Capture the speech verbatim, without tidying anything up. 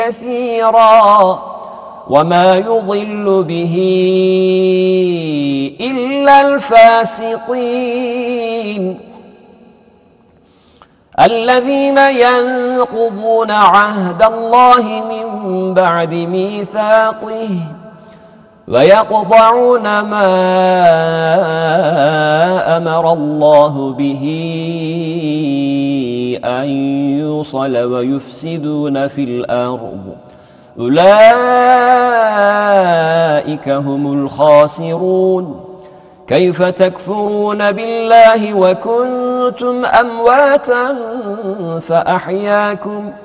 كثيرا وما يضل به إلا الفاسقين الذين ينقضون عهد الله من بعد ميثاقه ويقطعون ما أمر الله به أن يوصل ويفسدون في الأرض أولئك هم الخاسرون كيف تكفرون بالله وكنتم أمواتا فأحياكم